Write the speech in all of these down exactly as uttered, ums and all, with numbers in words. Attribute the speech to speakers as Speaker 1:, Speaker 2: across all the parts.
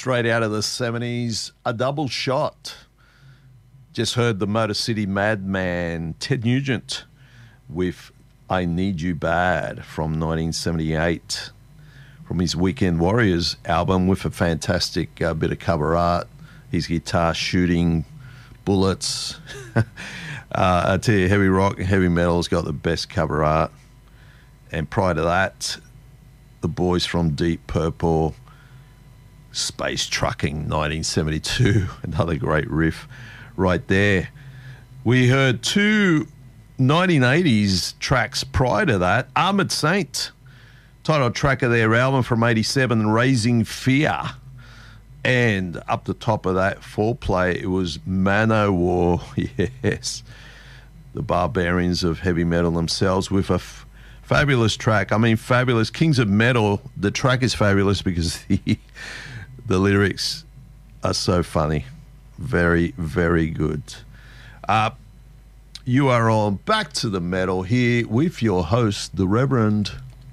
Speaker 1: Straight out of the seventies, a double shot. Just heard the Motor City Madman, Ted Nugent, with I Need You Bad from nineteen seventy-eight, from his Weekend Warriors album, with a fantastic uh, bit of cover art. His guitar shooting bullets. uh, I tell you, heavy rock and heavy metal's got the best cover art. And prior to that, the boys from Deep Purple, Space Trucking, nineteen seventy-two, another great riff right there. We heard two nineteen eighties tracks prior to that. Armored Saint, title track of their album from eighty-seven, Raising Fear. And up the top of that foreplay, it was Manowar, yes, the barbarians of heavy metal themselves, with a f- fabulous track. I mean, fabulous. Kings of Metal, the track is fabulous because the, the lyrics are so funny. Very, very good. Uh, you are on Back to the Metal here with your host, the Reverend.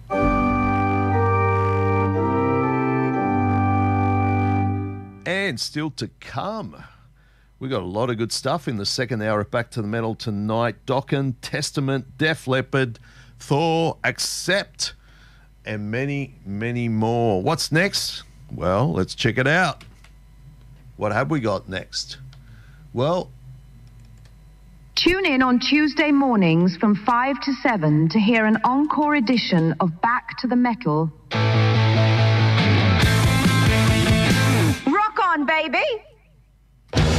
Speaker 1: And still to come, we got a lot of good stuff in the second hour of Back to the Metal tonight. Dokken, Testament, Def Leppard, Thor, Accept, and many, many more. What's next? Well, let's check it out. What have we got next? Well,
Speaker 2: tune in on Tuesday mornings from five to seven to hear an encore edition of Back to the Metal. Rock on, baby!